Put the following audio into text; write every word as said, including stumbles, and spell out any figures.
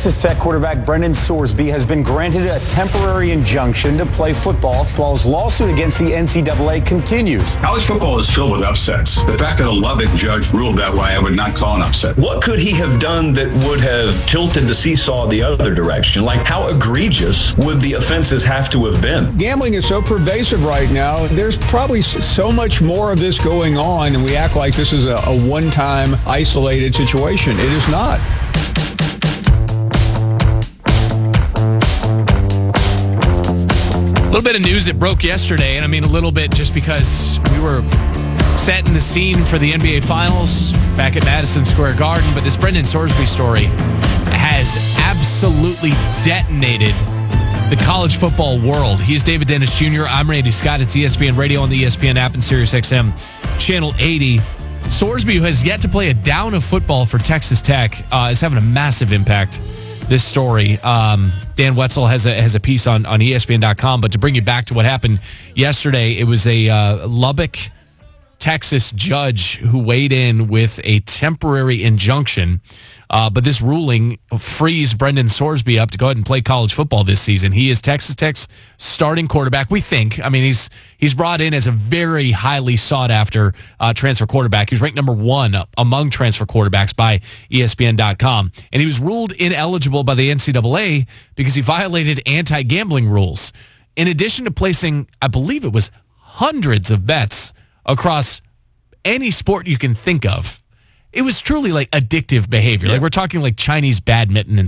Texas Tech quarterback Brendan Sorsby has been granted a temporary injunction to play football while his lawsuit against the N C double A continues. College football is filled with upsets. The fact that a Lubbock judge ruled that way, I would not call an upset. What could he have done that would have tilted the seesaw the other direction? Like, how egregious would the offenses have to have been? Gambling is so pervasive right now. There's probably so much more of this going on, and we act like this is a, a one-time isolated situation. It is not. A little bit of news that broke yesterday, and I mean a little bit just because we were setting the scene for the N B A Finals back at Madison Square Garden, but this Brendan Sorsby story has absolutely detonated the college football world. He's David Dennis Junior I'm Randy Scott. It's E S P N Radio on the E S P N app and SiriusXM Channel eighty. Sorsby, who has yet to play a down of football for Texas Tech, uh, is having a massive impact. This story, um, Dan Wetzel has a has a piece on, on E S P N dot com. But to bring you back to what happened yesterday, it was a uh, Lubbock, Texas judge who weighed in with a temporary injunction. Uh, but this ruling frees Brendan Sorsby up to go ahead and play college football this season. He is Texas Tech's starting quarterback, we think. I mean, he's he's brought in as a very highly sought-after uh, transfer quarterback. He was ranked number one among transfer quarterbacks by E S P N dot com. And he was ruled ineligible by the N C double A because he violated anti-gambling rules. In addition to placing, I believe it was hundreds of bets across any sport you can think of. It was truly like addictive behavior. Yeah. Like we're talking like Chinese badminton and